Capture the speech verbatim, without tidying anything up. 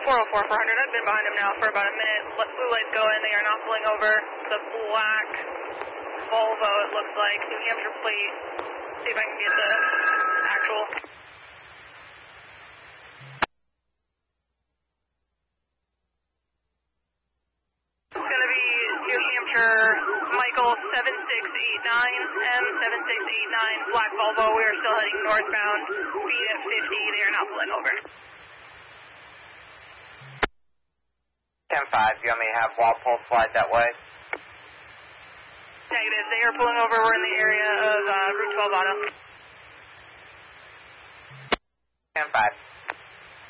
four oh four, four hundred, I've been behind them now for about a minute. Let blue lights go in, they are not pulling over. The black Volvo, it looks like, New Hampshire plate. See if I can get the actual. It's going to be New Hampshire, Michael seven six eight nine, M seven six eight nine, black Volvo. We are still heading northbound, speed at fifty. They are not pulling over. ten five, do you want me to have Walpole slide that way? Negative, they are pulling over. We're in the area of uh, Route twelve Auto. ten five.